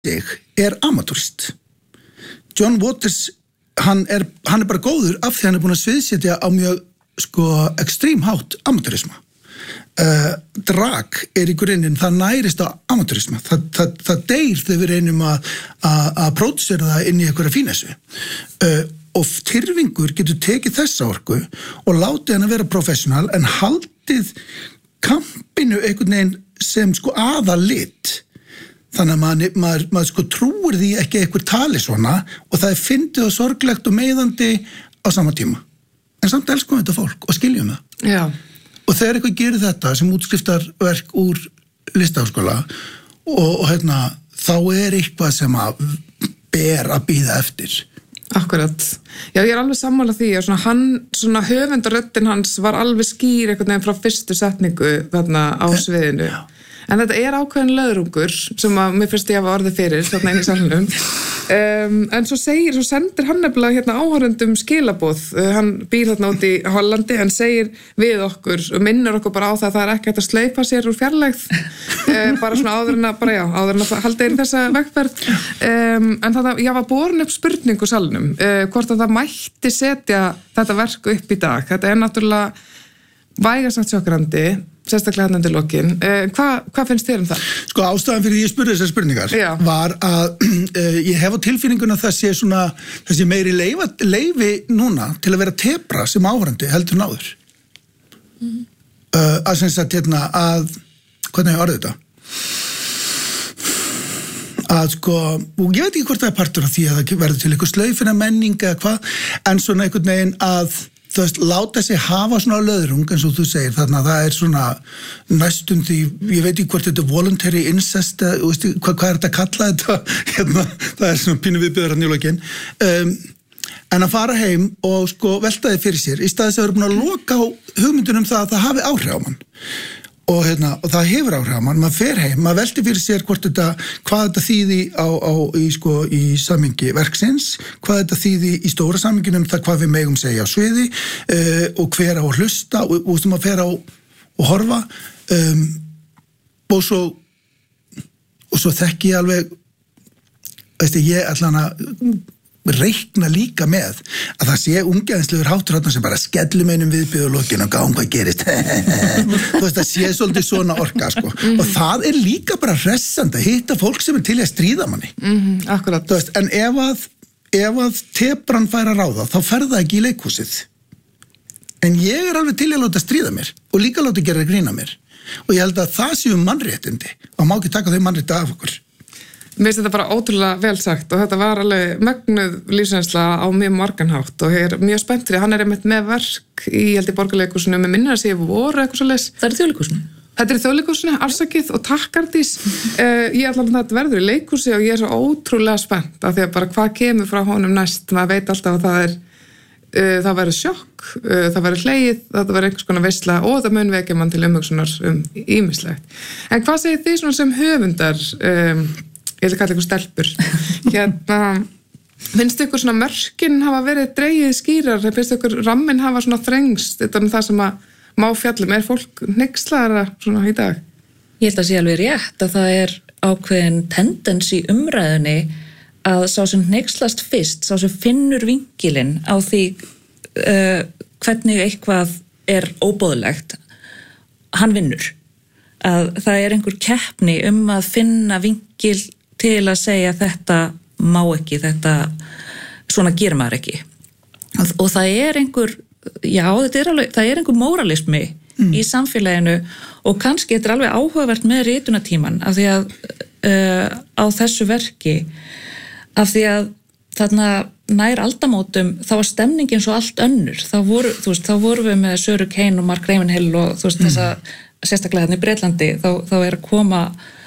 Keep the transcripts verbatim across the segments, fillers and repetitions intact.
sig er amatúrist. John Waters, hann er, hann er bara góður af því hann er búin að sviðsetja á mjög sko extreme hátt amatúrisma. Uh, drag er í grunninn, það nærist á amatúrisma. Það, það, það deyr þegar við reynum að að pródusera það inn í einhverja fínessu. Uh, og tyrfingur getur tekið þessa orku og látið hann að vera professional en haldið kampinu einhvern veginn sem sko aðalit. Þannig að maður, maður, maður sko trúir því ekki eitthvað tali svona og það er fyndið og sorglegt og meiðandi á sama tíma. En samt elskum við þetta fólk og skiljum það. Já. Og þegar eitthvað gerir þetta sem útskriftarverk úr listaháskóla og, og hérna, þá er eitthvað sem að ber að bíða eftir. Akkurat. Já, ég er alveg sammála því að svona hann, svona höfundaröddin hans var alveg skýr einhvern veginn frá fyrstu setningu þarna á sviðinu. Já. En þetta er ákveðin löðrungur sem að mér finnst ég að hafa orðið fyrir þarna inn í salnum. Um, en svo segir, svo sendir hann nefnilega hérna áhorfendum skilaboð. Uh, hann býr þarna út í Hollandi, hann segir við okkur og minnur okkur bara á það að það er ekki hægt að slaufa sér úr fjarlægð. Uh, bara svona áður en að, bara já, áður en að halda inn þessa vegferð. Um, en það, ég var borin upp spurningu salnum, uh, hvort að það mætti setja þetta verk upp í dag. Þetta er náttúrulega vægast sagt sjokkrandi, sérstaklega hérna undir lokin. Uh, hvað hva finnst þér um það? Sko ástæðan fyrir því ég spurði þessar spurningar Já. var að uh, ég hef á tilfinninguna að það sé svona, það sé meiri leifa, leifi núna til að vera tebra sem áhorfandi heldur en áður. Mm. Uh, að sem sagt hérna að, hvernig ég orðið þetta? Að sko, og ég veit ekki hvort það er partur af því að það verður til eitthvað slaufina menning eða hvað, en svona einhvern veginn að þú veist, láta sig hafa svona löðrung eins og þú segir, þannig að það er svona næstum því, ég veit ekki hvort þetta er voluntary incest, eða, veist, hvað, hvað er þetta að kalla þetta, hérna, það er svona pínu viðbjöður að nýlokkin, um, en að fara heim og sko velta þið fyrir sér, í staðis að vera búin að loka á hugmyndunum það að það hafi áhrif á mann. Og, hérna, og það hefur áhrif á mann, maður fer heim, maður velti fyrir sér hvort þetta, hvað þetta þýði á, á, í, sko, í samhengi verksins, hvað þetta þýði í stóra samhenginum, það hvað við megum segja á sviði uh, og hver á að hlusta og, og sem að fer á og horfa um, og svo og svo þekki ég alveg veistu, ég allan að reikna líka með að það sé ungæðinslegur háttur þarna sem bara skellum einum viðbjöðu lokin og gáum hvað gerist þú veist það sé svolítið svona orka sko. Mm-hmm. Og það er líka bara hressandi að hitta fólk sem er til að stríða manni. Mm-hmm. Akkurat. Þú veist, en ef að ef að tebran fær að ráða þá fer það ekki í leikhúsið en ég er alveg til að láta stríða mér og líka láta gera grína mér og ég held að það séu mannréttindi og má ekki taka þau mannrétti af okkur. Mér finnst þetta bara ótrúlega vel sagt og þetta var alveg mögnuð lífsreynsla á mjög marganhátt og ég er mjög spennt fyrir hann er einmitt með verk í held í Borgarleikhúsinu með minnir að sé voru eitthvað svo leys. Það er Þjóðleikhúsinu. Þetta er Þjóðleikhúsinu, afsakið og takkardís. uh, ég ætla að þetta verður í leikhúsi og ég er svo ótrúlega spennt af því að bara hvað kemur frá honum næst, maður veit alltaf að það er uh, það verður sjokk, uh, það verður hlegið, það verður einhvers konar veisla og það mun vekja mann til umhugsunar um ýmislegt. En hvað segir þið svona sem höfundar um, ég vil kalla ykkur stelpur hérna, finnst ykkur svona mörkin hafa verið dregið skýrar, finnst ykkur rammin hafa svona þrengst, þetta er það sem að má fjallum, er fólk hneykslaðara svona í dag? Ég held að sé alveg rétt að það er ákveðin tendens í umræðunni að sá sem hneykslast fyrst, sá sem finnur vinkilinn á því uh, hvernig eitthvað er óboðlegt, hann vinnur. Að það er einhver keppni um að finna vinkil til að segja þetta má ekki, þetta svona gerir maður ekki. Og, og það er einhver, já, þetta er alveg, það er einhver móralismi mm. í samfélaginu og kannski þetta er alveg áhugavert með ritunatíman af því að uh, á þessu verki af því að þarna nær aldamótum þá var stemningin svo allt önnur. Þá voru, þú veist, þá voru við með Söru Kane og Mark Ravenhill og þú veist mm. þessa sérstaklega hérna í Bretlandi þá, þá er að koma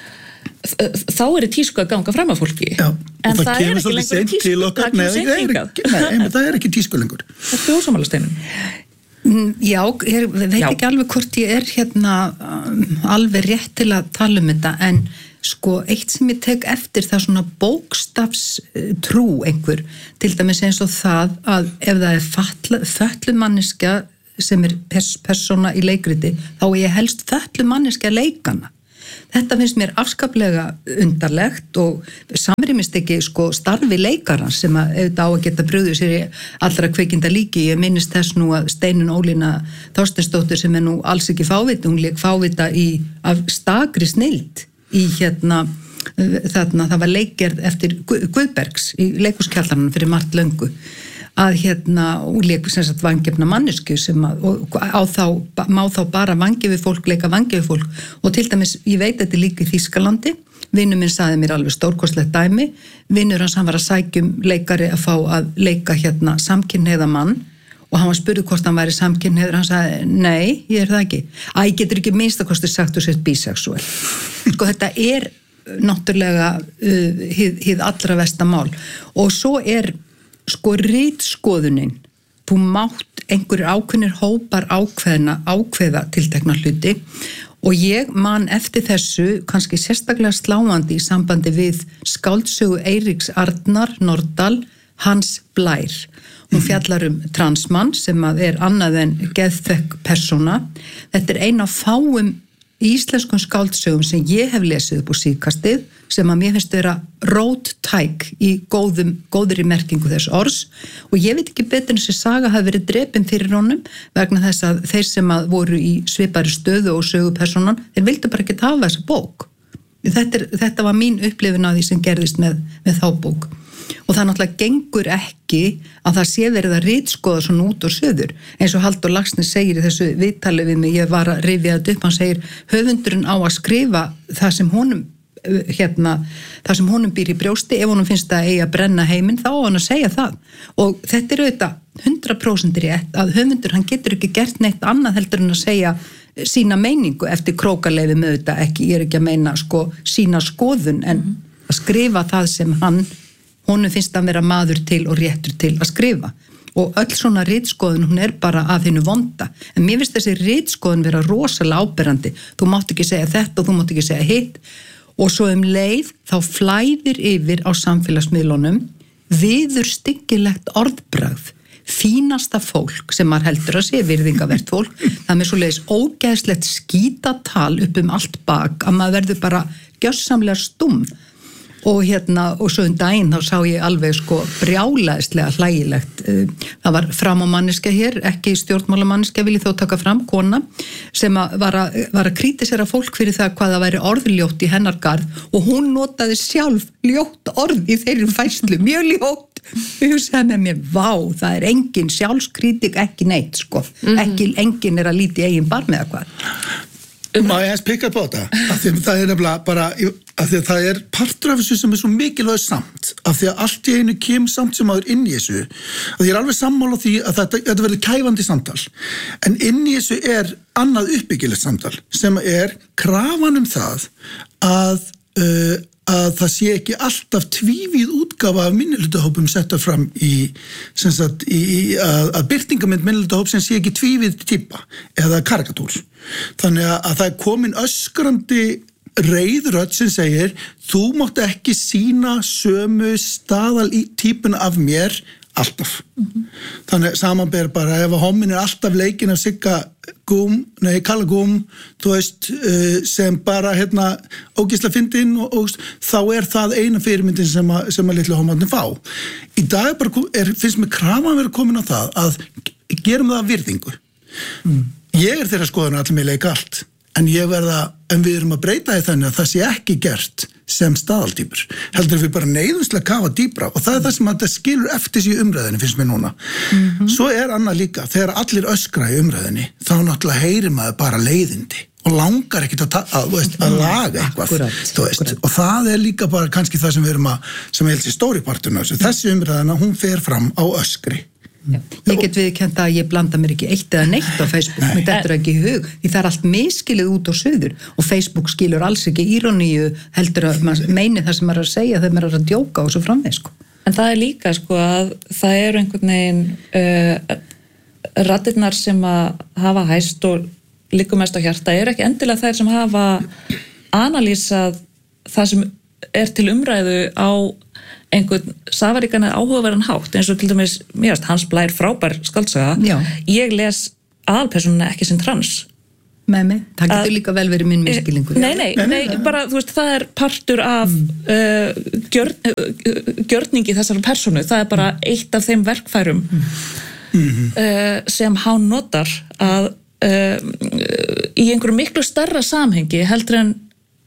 þá er í tísku að ganga fram að fólki. Já, en það, það er ekki lengur í tísku okkar, það nei, kemur nei, nei, nei, það er ekki tísku lengur. Það er stjórnsámála steinum. Já, ég veit Já. ekki alveg hvort ég er hérna alveg rétt til að tala um þetta en sko eitt sem ég tek eftir það svona bókstafstrú einhver til dæmis eins og það að ef það er fötluð manneskja sem er pers- persóna í leikriti þá er ég helst fötluð manneskja leikana þetta finnst mér afskaplega undarlegt og samrýmist ekki sko starfi leikarans sem að auðvitað á að geta brugðið sér í allra kveikynda líki. Ég minnist þess nú að Steinunn Ólína Þorsteinsdóttir sem er nú alls ekki fávita, hún lék fávita í af stakri snilld í hérna þarna, það var leikgerð eftir Guðbergs í leikhúskjallarinn fyrir margt löngu að hérna, hún leik sem sagt vangefna mannesku sem að, og á þá, má þá bara vangefi fólk leika vangefi fólk og til dæmis, ég veit þetta líka í Þýskalandi, vinur minn sagði mér alveg stórkostlegt dæmi, vinur hans hann var að sækjum leikari að fá að leika hérna samkynhneigða mann og hann var spurður hvort hann væri samkynhneigður, hann sagði, nei, ég er það ekki. Æ, getur ekki minnstakosti sagt og sett bisexual. Sko, þetta er náttúrulega uh, hið, hið allra versta mál. Og svo er, sko, ritskoðunin. Þú mátt einhverjir ákveðnir hópar ákveðna, ákveða tiltekna hluti og ég man eftir þessu, kannski sérstaklega sláandi í sambandi við skáldsögu Eiríks Arnar Nordal, Hans Blær. Hún fjallar um transmann sem að er annað en geðþekk persóna. Þetta er ein af fáum íslenskum skáldsögum sem ég hef lesið upp á síðkastið sem að mér finnst vera róttæk í góðum, góðri merkingu þess orðs og ég veit ekki betur en þessi saga hafi verið drepin fyrir honum vegna þess að þeir sem að voru í svipari stöðu og sögupersonan, þeir vildu bara ekki hafa þessa bók. Þetta, er, þetta var mín upplifun af því sem gerðist með, með þá bók. Og það náttúrulega gengur ekki að það sé verið að ritskoða svona út og söður. Eins og Halldór Laxness segir í þessu viðtali við mig, ég var að rifja þetta upp, hann segir höfundurinn á að skrifa það sem honum, hérna, það sem honum býr í brjósti, ef honum finnst að eiga að brenna heiminn, þá á hann að segja það. Og þetta er auðvitað hundrað prósent rétt að höfundur, hann getur ekki gert neitt annað heldur en að segja sína meiningu eftir krókaleifi með þetta ekki, ég er ekki að meina sko sína skoðun en að skrifa það sem hann honum finnst að vera maður til og réttur til að skrifa og öll svona ritskoðun hún er bara að þínu vonda en mér finnst þessi ritskoðun vera rosalega áberandi, þú mátt ekki segja þetta og þú mátt ekki segja hitt og svo um leið þá flæðir yfir á samfélagsmiðlunum viðurstyggilegt orðbragð fínasta fólk sem maður heldur að sé virðingavert fólk, það með svoleiðis ógeðslegt skítatal upp um allt bak að maður verður bara gjörsamlega stumm og hérna, og svo um daginn þá sá ég alveg sko brjálæðislega hlægilegt, það var framámanniska hér, ekki stjórnmálamanniska vil ég þó taka fram, kona sem að var að, var að krítisera fólk fyrir það hvað það væri orðljótt í hennar garð og hún notaði sjálf ljótt orð í þeirri fæslu, mjög ljótt ég hugsaði með mér, vá, það er engin sjálfskritik, ekki neitt sko mm-hmm. ekki, engin er að líti eigin barm eða hvað Má ég eins pikka upp á þetta? Af því að það er nefnilega bara, af því að það er partur af þessu sem er svo mikilvæg samt, af því að allt í einu kemur samt sem aður inn í þessu, og ég er alveg sammála því að þetta, þetta verður kæfandi samtal, en inn í þessu er annað uppbyggilegt samtal, sem er krafan um það að, uh, að það sé ekki alltaf tvívíð útgáfa af minnihlutahópum settar fram í, sem sagt, í, í að, að birtingamynd minnihlutahóp sem sé ekki tvívíð típa eða karikatúr. Þannig að það er komin öskrandi reiðrödd sem segir þú mátt ekki sýna sömu staðal í típuna af mér alltaf. Mm-hmm. Þannig samanber bara ef að hommin er alltaf leikinn af Sigga Gúm, nei, Kalla Gúm, þú veist, sem bara hérna ógeðslega fyndin og, og þá er það eina fyrirmyndin sem að, sem að litlu hommarnir fá. Í dag er bara, er, finnst mér krafan að vera komin á það að gerum það virðingu. Mm. Ég er þeirra skoðan að allir mig leika allt, en ég verða, en við erum að breyta því þannig að það sé ekki gert sem staðaldýpur. Heldur við bara neyðumslega kafa dýpra og það er það sem að það skilur eftir sig í umræðinni, finnst mér núna. Mm-hmm. Svo er annað líka, þegar allir öskra í umræðinni, þá náttúrulega heyrir maður bara leiðindi og langar ekkit að, að, veist, að laga eitthvað. Akkurat, þú veist, akkurat. Og það er líka bara kannski það sem við erum að, sem helst í stóri partuna þessu. Þessi umræðina, hún fer fram á öskri. Já. Ég get viðurkennt að ég blanda mér ekki eitt eða neitt á Facebook, mér dettur ekki í hug því það er allt miskilið út og suður og Facebook skilur alls ekki íróníu heldur að maður meini það sem maður er að segja þegar maður er að djóka og svo framvegis sko. En það er líka sko að það eru einhvern veginn uh, raddirnar sem að hafa hæst og liggur mest á hjarta eru ekki endilega þær sem hafa analýsað það sem er til umræðu á einhvern safaríkan eða áhugaverðan hátt eins og til dæmis, mér veist, Hans Blær frábær skáldsaga, Já. Ég les aðalpersónuna ekki sem trans með mig, það getur líka vel verið minn miskilningur. Nei, nei, nei, nei, bara, þú veist, það er partur af mm. uh, gjörn, uh, gjörningi þessar persónu, það er bara eitt af þeim verkfærum mm. uh, sem hann notar að uh, í einhverju miklu stærra samhengi heldur en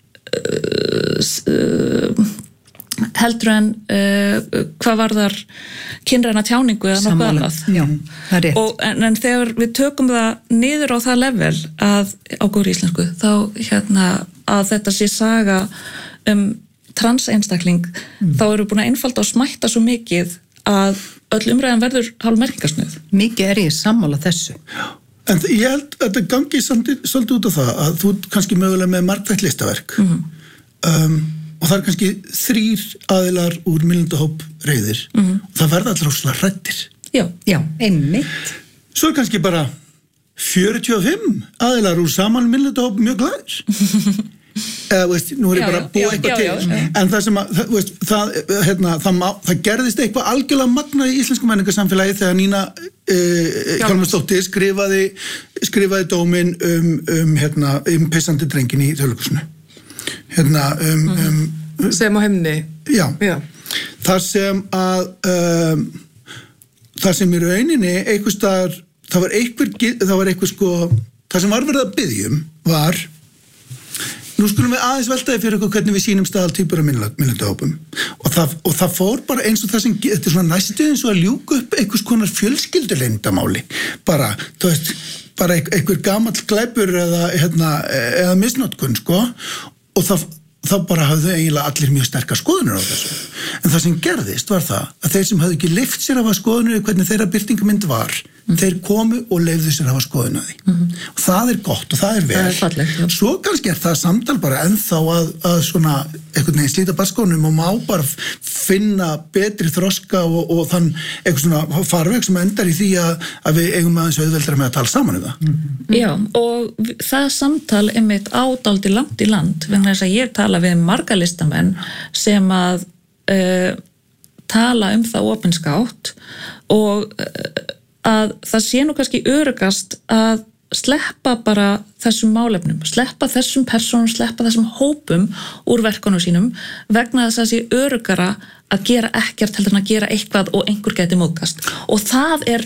uh, uh, heldur en uh, hvað var þar kynræna tjáningu eða nokkuð annað. Já, það er rétt. Og, en, en þegar við tökum það niður á það level að á góðri íslensku þá hérna að þetta sé saga um trans einstakling mm. þá eru búin að einfalda og smætta svo mikið að öll umræðan verður hálf merkingarsnuð. Mikið er ég sammála þessu. En ég held að þetta gangi svolítið út á það að þú kannski mögulega með margþætt listaverk mm. um og það er kannski þrýr aðilar úr minnendahóp reiðir mm-hmm. og það verða allir óslega hrættir. Já, já, einmitt. Svo er kannski bara fjörutíu og fimm aðilar úr saman minnendahóp mjög glæðir. Eða, veist, nú er ég bara að búa eitthvað til. Já, já. En það sem að, það, veist, það, hérna, það, má, það gerðist eitthvað algjörlega magnað í íslensku menningarsamfélagi þegar Nína uh, Hjálmarsdóttir skrifaði, skrifaði dóminn um, um, hérna, um pissandi drengin í Þjóðleikhúsinu. Hérna um, um sem á heimni já, já. þar sem að um, þar sem í rauninni einhver staðar, það var einhver það var einhver sko, það sem var verið að biðjum var nú skulum við aðeins veltaði fyrir okkur hvernig við sýnum staðaltýpur af minnendahópum og það, og það fór bara eins og það sem þetta er svona næstu eins og að ljúka upp einhvers konar fjölskylduleyndamáli bara, þú veist, bara einhver gamall glæpur eða, hérna, eða misnotkun sko og það, það bara hafðu eiginlega allir mjög sterkar skoðunir á þessu. En það sem gerðist var það að þeir sem hafðu ekki leyft sér að hafa skoðunir hvernig þeirra birtingamynd var, mm. þeir komu og leyfðu sér að hafa skoðun á því. Mm. Og það er gott og það er vel. Það er fallegt, ja. Svo kannski er það samtal bara ennþá að, að svona einhvern veginn slíta basskónum og má bara finna betri þroska og, og þann eitthvað svona farveg sem endar í því að, að við eigum aðeins auðveldra með að tala saman um það. Mm. Já, og það samtal einmitt ádáldi langt í land, vegna þess að ég tala við marga listamenn sem að uh, tala um það opinskátt og uh, að það sé nú kannski öruggast að sleppa bara þessum málefnum, sleppa þessum persónum, sleppa þessum hópum úr verkunum sínum vegna þess að það sé öruggara að gera ekkert heldur en að gera eitthvað og einhver gæti móðgast og það er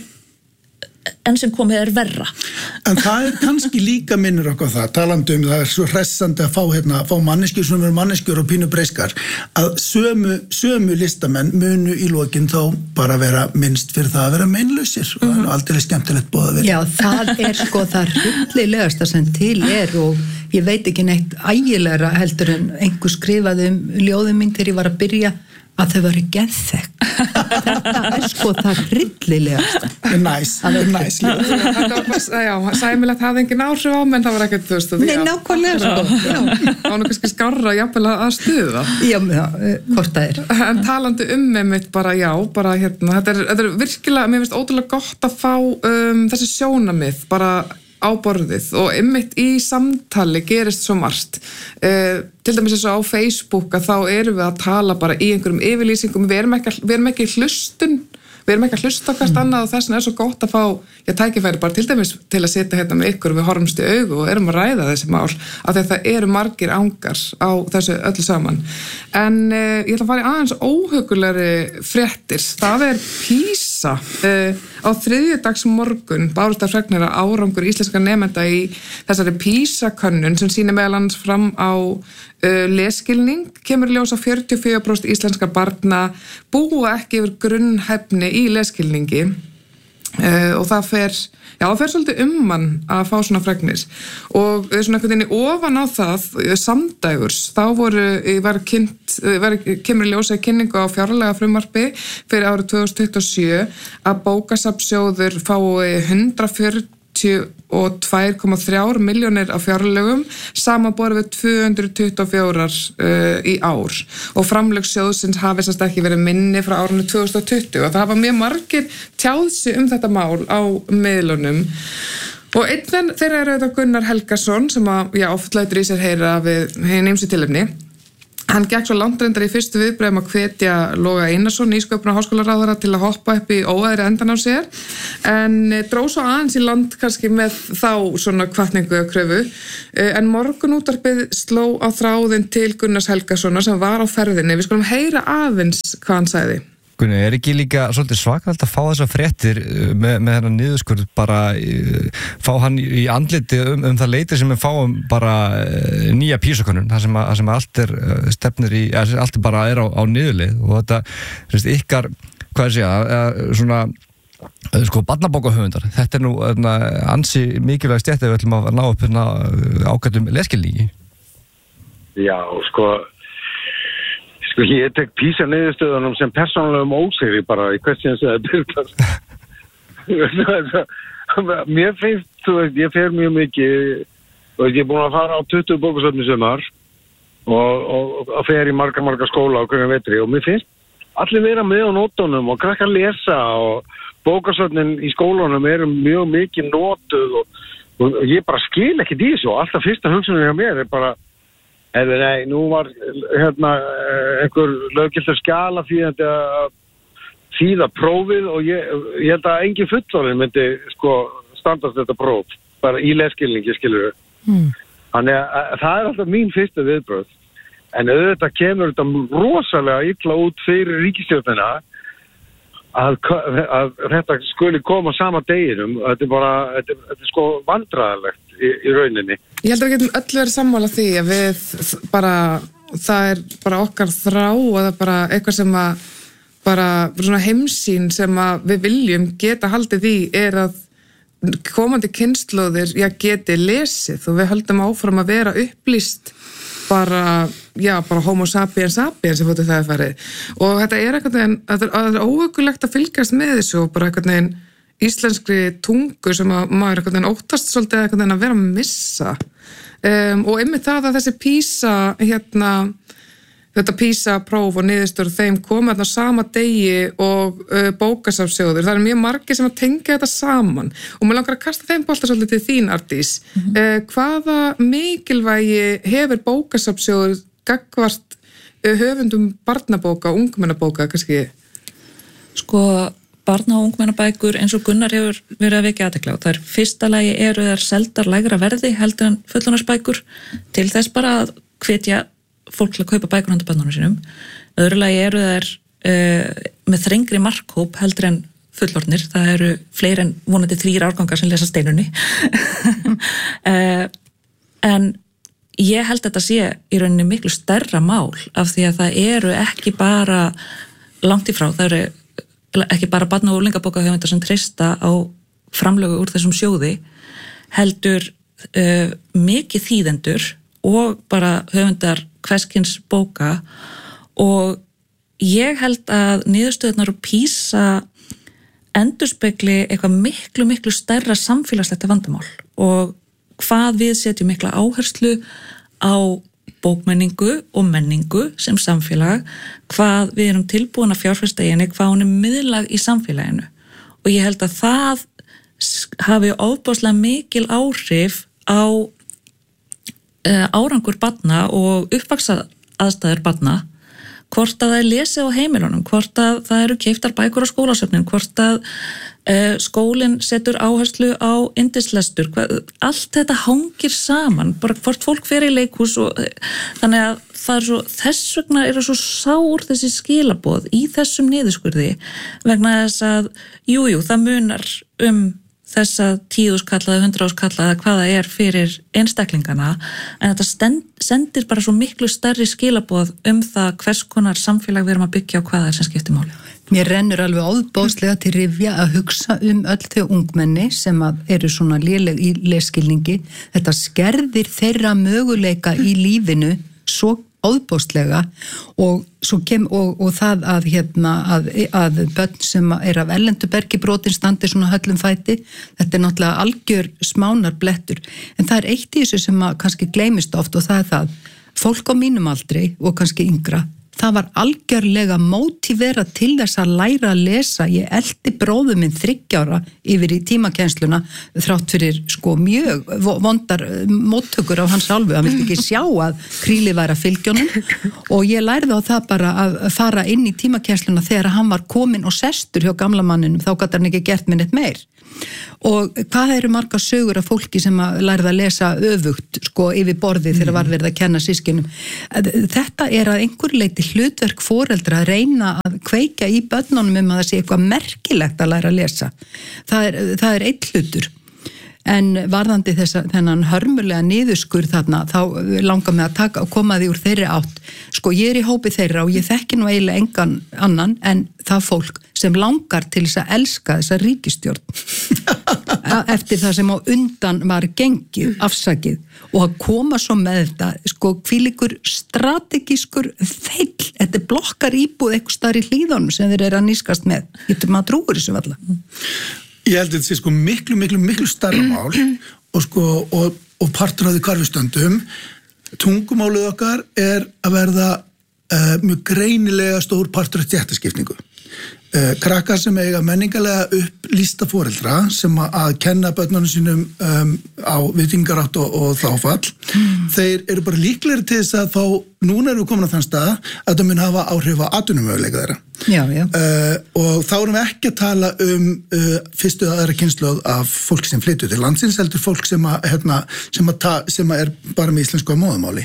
enn sem komið er verra. En það er kannski líka minnur okkur það, talandi um það er svo hressandi að fá, hérna, fá manneskjur sem eru manneskjur og pínu breyskar, að sömu, sömu listamenn munu í lokin þá bara vera minnst fyrir það að vera meinlausir og það er aldrei skemmtilegt búið að vera. Já, það er sko það hryllilegasta sem til er og ég veit ekki neitt ægilegra heldur en einhver skrifaði um ljóðum mín þegar ég var að byrja að þau varu geðþekk. Þetta er sko það hryllilegasta. Næs, það er næs. Já, sæmilegt hafði engin áhrif á, menn það var ekkert, þú veist. Nei, nákvæmlega sko. Það var nú kannski skárra jafnvel að stuða. Já, já, hvort það er. En talandi um með mitt bara, já, bara hérna, þetta er, þetta er virkilega, mér finnst ótrúlega gott að fá um, þessi sjónamið, bara á borðið og einmitt í samtali gerist svo margt. Uh, til dæmis eins og á Facebook að þá erum við að tala bara í einhverjum yfirlýsingum, við erum ekki, við erum ekki hlustun, við erum ekki að hlusta hvert mm. annað og þess vegna er svo gott að fá, já, tækifæri bara til dæmis til að setja hérna með ykkur og við horfumst í augu og erum að ræða þessi mál af því að það eru margir angar á þessu öllu saman. En uh, ég ætla að fara í aðeins óhugulegri fréttir. Það er PISA. Uh, á þriðjudags morgun bárust að fregnir að árangur íslenska nemenda í þessari PISA-könnun sem sýnir meðal annars fram á uh, lesskilning, kemur ljós að fjörutíu og fjögur prósent íslenska barna búa ekki yfir grunnhæfni í lesskilningi uh, og það fer, já, það fer svolítið um mann að fá svona fregnir og svona einhvern veginn ofan á það samdægurs, þá voru var kynnt, var, kemur ljós að kynningu á fjárlega frumvarpi fyrir árið tvö þúsund tuttugu og sjö að bókasafnssjóður fái hundrað fjörutíu og tvö komma þrjár milljónir á fjárlögum samanborið við tvö hundruð tuttugu og fjögur uh, í ár og framlög sjóðsins hafi sannst ekki verið minni frá árinu tvö þúsund tuttugu og það hafa mjög margir tjáð sig um þetta mál á miðlunum og einn þeirra er auðvitað Gunnar Helgason sem að, já, oft lætur í sér heyra við hinn ýmsu tilefni. Hann gekk svo langt reyndar í fyrstu viðbröðum að hvetja Loga Einarsson, nýsköpunar háskólaráðherra, til að hoppa upp í óæðri endan á sér, en dró svo aðeins í land kannski með þá svona hvatningu og kröfu. En Morgunútvarpið sló á þráðinn til Gunnars Helgasonar sem var á ferðinni. Við skulum heyra aðeins hvað hann sagði. Gunni, er ekki líka svolítið svakalt að fá þessar fréttir með, með hennar niðurskurð, bara fá hann í andliti um, um það leyti sem við fáum bara nýja písakönnun, það sem, að, sem að allt er stefnir í, allt er bara er á, á niðurleið, og þetta, veist, ykkar, hvað er segja, svona, sko, barnabókahöfundar, þetta er nú ansi mikilvæg stjætt ef við ætlum að ná upp ágætum leskilningi. Já, sko, Sko, ég tek písa niðurstöðunum sem persónulegum ósigri bara í hversin sem það byrjast. Mér finnst, þú veist, ég fer mjög mikið, þú veist, ég er búin að fara á tuttugu bókasöfni sumar og, og, og fer í marga, marga skóla á hverjum vetri, og mér finnst allir vera með á nótunum og krakkar lesa, og bókasöfnin í skólanum eru mjög mikið nótuð, og, og ég bara skil ekki þessu, og alltaf fyrsta hugsunin hjá mér er bara, eða nei, nú var hérna einhver löggiltur skjala þýðandi að þýða prófið, og ég, ég held að engin fullorðinn myndi sko standast þetta próf, bara í leskilningi, skilur við. Mm. Þannig að það er alltaf mín fyrsta viðbröð. En auðvitað kemur þetta rosalega illa út fyrir ríkisstjórnina að, að þetta skuli koma sama deginum. Þetta er bara, þetta, þetta er sko vandræðalegt í, í rauninni. Ég held að við getum öll verið sammála því að við bara, það er bara okkar þrá, og það er bara eitthvað sem að bara svona heimsýn sem að við viljum geta haldið í, er að komandi kynslóðir, já, geti lesið, og við höldum áfram að vera upplýst bara, já, bara homo sapiens sapiens sem fóttu það að farið. Og þetta er eitthvað neginn, það er óhugulegt að fylgjast með þessu, og bara eitthvað neginn íslenskri tungu sem að maður eitthvað neginn óttast svolítið eitthvað neginn að vera að missa. Um, og einmitt það að þessi PISA, hérna, þetta PISA-próf og niðurstöður þeim koma þarna sama degi og uh, bókasafnssjóður. Það er mjög margir sem að tengja þetta saman, og mér langar að kasta þeim bolta svolítið til þín, Ardís. Mm-hmm. uh, hvaða mikilvægi hefur bókasafnssjóður gagnvart uh, höfundum barnabóka, ungmennabóka kannski? Sko, barna- og ungmennabækur eins og Gunnar hefur verið að vekja athygli á. Það er fyrsta lagi eru þær seldar lægra verði heldur en fullorðinsbækur, til þess bara að hvetja fólk til að kaupa bækur handa börnunum sínum. Öðru lagi eru þær uh, með þrengri markhóp heldur en fullorðnir. Það eru fleiri en vonandi þrír árgangar sem lesa Steinunni. uh, en ég held að þetta sé í rauninni miklu stærra mál, af því að það eru ekki bara langt í frá, það eru ekki bara barna- og unglingabókahöfundar sem treysta á framlögu úr þessum sjóði, heldur uh, mikið þýðendur og bara höfundar hverskins bóka, og ég held að niðurstöðunar og PISA endurspegli eitthvað miklu, miklu stærra samfélagslegt vandamál, og hvað við setjum mikla áherslu á bókmenningu og menningu sem samfélag, hvað við erum tilbúin að fjárfesta í henni, hvað hún er miðlag í samfélaginu, og ég held að það hafi ofboðslega mikil áhrif á uh, árangur barna og uppvaxta aðstæður barna, hvort að það er lesið á heimilunum, hvort að það eru keyptar bækur á skólasöfnin, hvort að uh, skólinn setur áherslu á yndislestur, allt þetta hangir saman, bara hvort fólk fer í leikhús, og uh, þannig að það er svo, þess vegna eru svo sár þessi skilaboð í þessum niðurskurði, vegna þess að jújú, jú, það munar um þessa tíðuskallaða, hundraðuskallaða, hvað það er fyrir einstaklingana, en þetta stend, sendir bara svo miklu stærri skilaboð um það hvers konar samfélag við erum að byggja og hvað það er sem skiptir máli. Mér rennur alveg óðbóðslega til rifja að hugsa um öll þau ungmenni sem að eru svona léleg í leskilningi. Þetta skerðir þeirra möguleika í lífinu svo óðbóðslega, og, kem, og, og það að, hérna, að, að börn sem er af erlendu bergi brotin standi svona höllum fæti, þetta er náttúrulega algjör smánar blettur, en það er eitt í þessu sem að kannski gleymist oft, og það er það, fólk á mínum aldri og kannski yngra það var algjörlega mótivera til þess að læra að lesa. Ég eldi bróðu minn þriggja ára yfir í tímakennsluna þrátt fyrir sko mjög vondar móttökur af hans hálfu. Hann vildi ekki sjá að kríli væri að fylgjónum og ég lærði á það bara að fara inn í tímakennsluna þegar hann var kominn og sestur hjá gamla manninum, þá gat hann ekki gert minn eitt meir. Og hvað eru margar sögur af fólki sem að lærða að lesa öfugt sko yfir borði þegar var verið að kenna sískinum. Þetta er að einhver leiti hlutverk foreldra að reyna að kveika í börnunum um að það sé eitthvað merkilegt að læra að lesa. Það er, það er eitt hlutur. En varðandi þessa, þennan hörmulega niðurskurð þarna, þá langar mig að taka og koma því úr þeirri átt. Sko, ég er í hópi þeirra og ég þekki nú eiginlega engan annan en það fólk sem langar til þess að elska þessa ríkisstjórn eftir það sem á undan var gengið, afsakið og að koma svo með þetta, sko, hvílíkur strategískur feill, þetta blokkar íbúð eitthvað staðar í hlíðunum sem þeir eru að nískast með. Getur maður trúur þessu valla? Ég held að þetta sé sko miklu, miklu, miklu starra mál og sko, og, og partur af því hvar við stöndum. Tungumálið okkar er að verða uh, mjög greinilega stór partur af stéttaskiptingu. Uh, krakkar sem eiga menningarlega upplýsta foreldra sem að, að kenna börnunum sínum um, á vitingarátt og, og þáfall, mm. þeir eru bara líklegri til þess að fá, núna erum við komin á þann stað að það mun hafa áhrif á atvinnumöguleika þeirra. Já, já. Uh, og þá erum við ekki að tala um uh, fyrstu og aðra kynslóð af fólk sem flytur til landsins, heldur fólk sem, að, hérna, sem, að ta, sem að er bara með íslensku á móðumáli.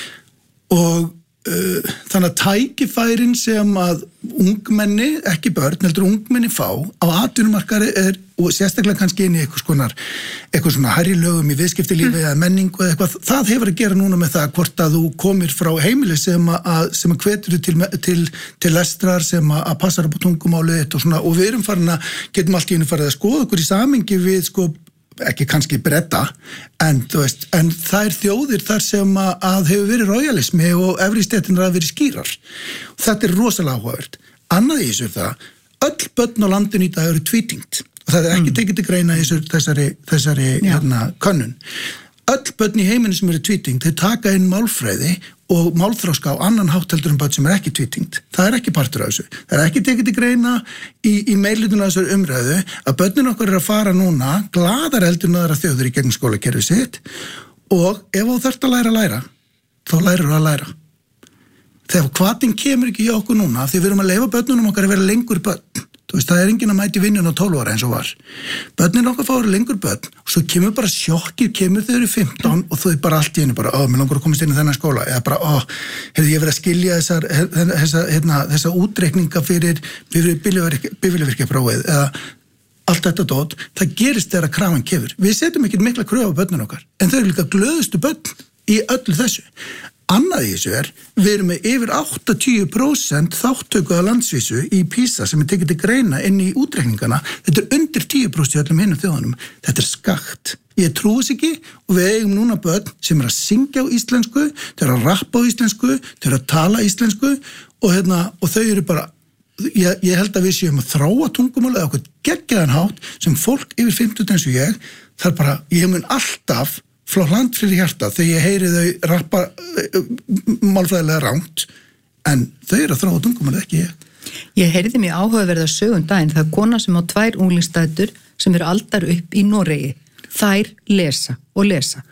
Og Uh, þannig að tækifærin sem að ungmenni, ekki börn, heldur ungmenni fá á atvinnumarkaði er, og sérstaklega kannski inn í eitthvað skonar, eitthvað svona hærri lögum í viðskiptilífi mm. eða menningu eða eitthvað, það hefur að gera núna með það hvort að þú komir frá heimili sem að, sem að hvetur til, til, til lestrar, sem að, að passar upp á tungumálið og svona, og við erum farin að, getum allt í einu farið að skoða okkur í samingi við sko ekki kannski Breta, en, þú veist, en það er þjóðir þar sem að, að hefur verið rojalismi og efri stéttinir hafa verið skýrar. Og þetta er rosalega áhugavert. Annað í þessu er það, öll börn á landinu í dag eru tvítingt og það er ekki tekið til greina í þessu, þessari, þessari hérna, könnun. Öll börn í heiminu sem eru tvítingt, þeir taka inn málfræði og málþróska á annan hátt heldur en börn sem er ekki tvítingt. Það er ekki partur af þessu. Það er ekki tekið til greina í, í meirhlutuna af þessari umræðu að börnin okkar eru að fara núna glaðar heldur en aðra þjóðir í gegnum skólakerfið sitt og ef þú þarft að læra að læra, þá lærir þú að læra. Þegar hvatinn kemur ekki hjá okkur núna, því við erum að leyfa börnunum okkar að vera lengur börn. Þú veist, það er enginn að mæti vinnun á tólf ára eins og var. Börnin okkar fá að vera lengur börn og svo kemur bara sjokkir, kemur þau eru fimmtán og þau bara allt í einu bara, ó, mér langar að komast inn í þennan skóla eða bara, ó, hefði ég verið að skilja þessar, þessa, hérna, þessa útreikninga fyrir, fyrir bifilvirkjaprófið eða allt þetta dót, það gerist þegar að krafan kemur. Við setjum ekkert mikla kröfu á börnin okkar, en þau eru líka glöðustu börn í öllu þessu. Annað í þessu er, við erum með yfir áttatíu prósent þáttöku á landsvísu í PISA sem er tekið til greina inn í útreikningana. Þetta er undir tíu prósent í öllum hinum þjóðanum. Þetta er skakt. Ég trúi þess ekki og við eigum núna börn sem er að syngja á íslensku, þau eru að rappa á íslensku, þau eru að tala íslensku og, hérna, og þau eru bara, ég, ég held að við séum að þróa tungumál eða okkur geggjaðan hátt sem fólk yfir fimmtugt eins og ég, það er bara, ég mun alltaf flá hland fyrir hjarta þegar ég heyri þau rappa uh, málfræðilega rangt, en þau eru að þróa tungumál ekki ég. Ég heyrði mér áhugaverða sögum daginn, það er kona sem á tvær unglingsdætur sem eru aldar upp í Noregi. Þær lesa og lesa.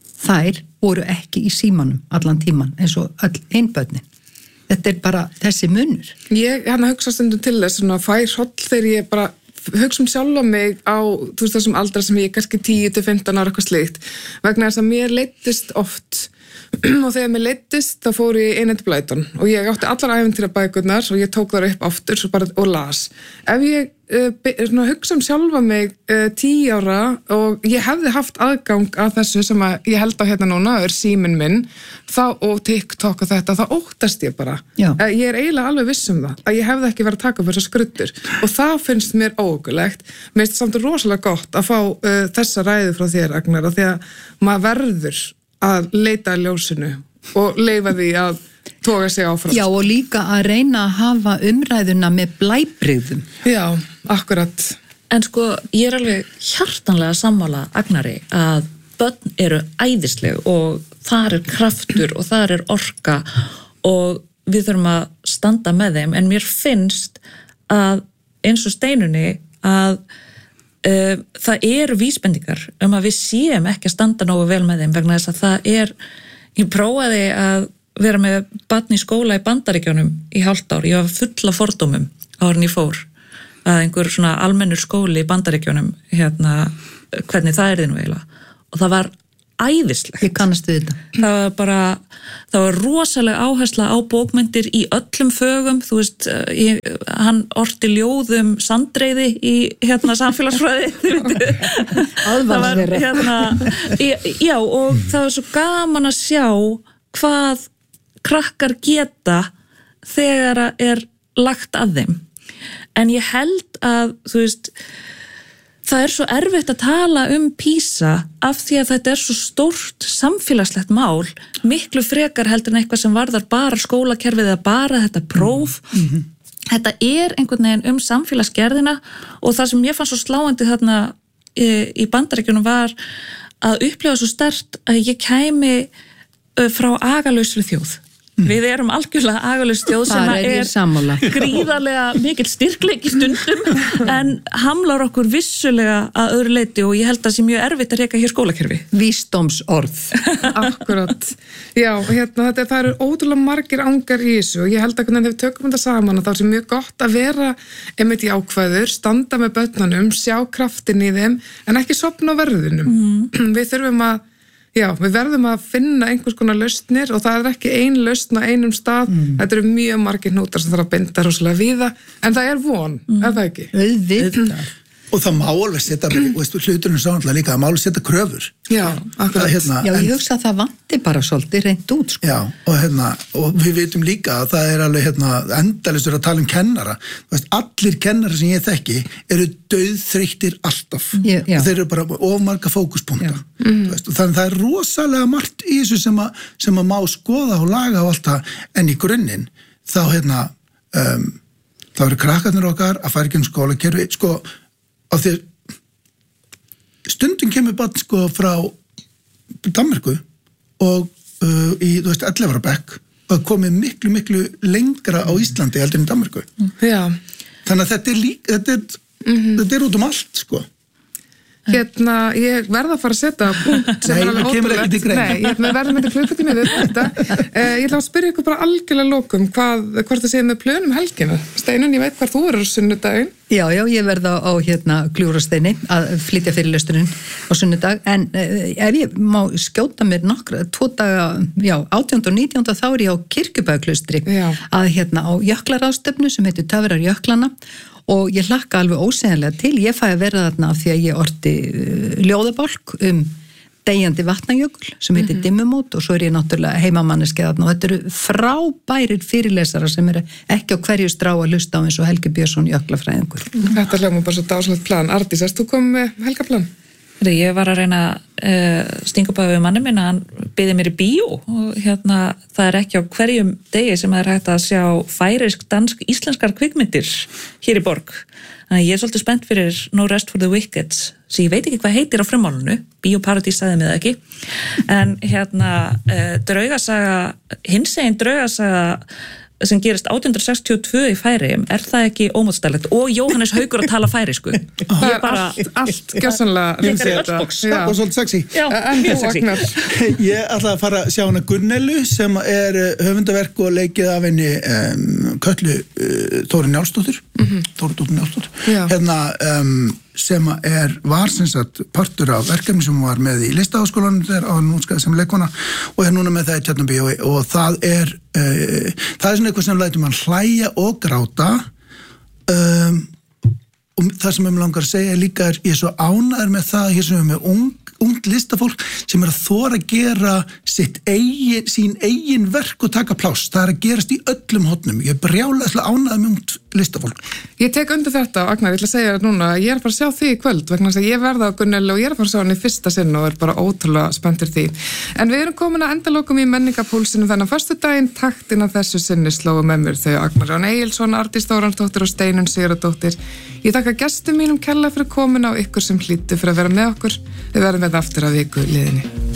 Þær voru ekki í símanum allan tíman eins og öll einbörnin. Þetta er bara þessi munur. Ég hann hugsa stundum til þess svona fær hroll þegar ég bara hugsa um sjálfa mig á þú veist þessum aldra sem ég er kannski tíu til fimmtán ára eitthvað slíkt, vegna þess að mér leiddist oft og þegar mér leiddist þá fór ég inn til Blæton og ég átti allar ævintýrabækurnar og ég tók þar upp aftur svo bara, og las. Ef ég uh, hugsa um sjálfa mig uh, tíu ára og ég hefði haft aðgang að þessu sem að ég held á hérna núna, er síminn minn þá, og TikTok og þetta, þá óttast ég bara. Uh, ég er eiginlega alveg viss um það, að ég hefði ekki verið að taka fyrir þessar skruddur og það finnst mér ógulegt. Mér finnst samt rosalega gott að fá uh, þessa ræðu frá þér, Agnar, af því að maður verður að leita að ljósinu og leyfa því að toga sig áfram. Já, og líka að reyna að hafa umræðuna með blæbrigðum. Já, akkurat. En sko, ég er alveg hjartanlega sammála Agnari að börn eru æðisleg og þar er kraftur og þar er orka og við þurfum að standa með þeim, en mér finnst að eins og Steinunni að uh, það eru vísbendingar um að við séum ekki að standa nógu vel með þeim vegna þess að það er, ég prófaði að vera með barn í skóla í Bandaríkjunum í hálft ár, ég var full af fordómum árin ég fór að einhver svona almennur skóli í Bandaríkjunum hérna, hvernig það er þið nú eiginlega og það var æðislegt. Ég kannast við þetta. Það var bara, það var rosalega áhersla á bókmyndir í öllum fögum, þú veist, ég, hann orti ljóðum sandreiði í hérna samfélagsfræði, það var hérna, já og það var svo gaman að sjá hvað krakkar geta þegar er lagt að þeim. En ég held að, þú veist, það er svo erfitt að tala um PISA af því að þetta er svo stórt samfélagslegt mál, miklu frekar heldur en eitthvað sem varðar bara skólakerfið eða bara þetta próf. Mm-hmm. Þetta er einhvern veginn um samfélagsgerðina og það sem ég fann svo sláandi þarna í, í Bandaríkjunum var að upplifa svo sterkt að ég kæmi frá agalausri þjóð. Við erum algjörlega agalaus þjóð sem er er gríðarlega mikill styrkleiki stundum en hamlar okkur vissulega að öðru leyti og ég held að það sé mjög erfitt að reka hér skólakerfi. Vísdómsorð. Akkurat. Já, hérna, þetta, það eru ótrúlega margir angar í þessu og ég held að þegar við tökum þetta saman að það er mjög gott að vera einmitt í ákvæður, standa með börnunum, sjá kraftin í þeim en ekki sofna á verðunum. Mm. Við þurfum að Já, við verðum að finna einhvers konar lausnir og það er ekki ein lausn á einum stað, mm. þetta eru mjög margir hnútar sem þarf að binda rosalega víða, en það er von, mm. er það ekki? Auðvitað. Og það má alveg setja, veistu, hluturinn sáðanlega líka, það má alveg setja kröfur. Já, akkurat. Hérna, Já, ég en, hugsa að það vanti bara svolítið reynd út, sko. Já, og hérna, og við veitum líka að það er alveg, hérna, endalistur að tala um kennara. Þú veist, allir kennara sem ég þekki eru dauðþreyttir alltaf. Já, já. Og þeir eru bara of marga fókuspunkta. Mm. Þú veist, og þannig það er rosalega margt í þessu sem að, sem að má skoða og laga og allt það, en í grunninn, þá, hérna, um, þá eru krakkarnir okkar að fara ekki um skólakerfi, sko, af því að stundum kemur barn sko frá Danmörku og uh, í, þú veist, ellefu ára bekk og komið miklu, miklu lengra á Íslandi heldur en í Danmörku. Já. Þannig að þetta er líka, þetta er, mm-hmm. þetta er út um allt, sko. Hérna, ég verða að fara að setja punkt sem Nei, er alveg kemur ekki til ótrúlegt. greina. Nei, ég ætla að verða með þetta klukkutími við þetta. Uh, ég ætla að spyrja ykkur bara algjörlega lokum hvað, hvort það séð með plönum helgina. Steinun, ég veit hvar þú eru sunnudaginn. Já, já, ég verða á hérna Gljúfrasteini að flytja fyrirlesturinn á sunnudag, en uh, ef ég má skjóta mér nokkra, tvo daga, já, átjánda og nítjánda þá er ég á Kirkjubæklaustri að hérna á jöklaráðstefnu sem heitir Töfrar jöklana og ég hlakka alveg ósegjanlega til, ég fæ að vera þarna af því að ég orti uh, ljóðabálk um deyjandi vatnajökul sem heitir mm-hmm. Dimmumót og svo er ég náttúrulega heimamanneski þarna og þetta eru frábærir fyrirlesara sem eru ekki á hverju strá að hlusta á eins og Helgi Björnsson jöklafræðingur. Þetta hljóma bara svo dásalegt plan. Ardís, erst þú komið með helgaplan? Ég var að reyna að uh, stinga upp á við manni minn að hann byði mér í bíó og hérna það er ekki á hverjum degi sem það er hægt að sjá færisk, dansk, íslenskar kvikmyndir hér í borg. Þannig að ég er svolítið spennt fyrir No Rest for the Wicked sem ég veit ekki hvað heitir á frumálunu, Bíóparadís sagði mig það ekki, en hérna uh, draugasaga, hinsegin draugasaga sem gerist átján hundruð sextíu og tvö í Færeyjum, er það ekki ómótstæðilegt og Jóhannes Haukur að tala færeysku. Það er bara, allt, allt gjörsanlega Lekar í öllboks. Það var svolítið sexy. Já, en mjög þú, sexy. Agnar? Ég ætla að fara að sjá hana Gunnelu sem er höfundaverk og leikið af henni um, Köllu uh, Þóri Njálsdóttur, mm-hmm. Þóri Dóttur Njálsdóttur, hérna um, sem er, var sem sagt partur af verkefni sem var með í Listaháskólanum þegar á núnskaði sem leikona og er núna með það í Tjarnabíói og það er uh, það er svona eitthvað sem lætur mann hlæja og gráta um, og það sem ég mig langar að segja líka er ég er svo ánægður með það hér sem við með ung, ungt listafólk sem er að þora að gera sitt eigin, sín eigin verk og taka pláss, það er að gerast í öllum hotnum, ég er brjálæðislega ánægður með ungt listafólk. Ég tek undir þetta, Agnar, ég ætla að segja þetta núna, ég er bara að sjá því í kvöld vegna þess að ég verða á Gunnelu og ég er að fara að sjá hann í fyrsta sinn og er bara ótrúlega spenntur því. En við erum komin að endalokum í menningapúlsinu þennan föstudaginn, taktin af þessu sinni slógu með mér þau Agnar Jón Egilsson, Ardís Þóransdóttir og Steinun Sigurðardóttir. Ég þakka gestum mínum kærlega fyrir komin á ykkur sem hlýddu fyrir að vera með okkur. Við verðum með aftur að viku liðinni.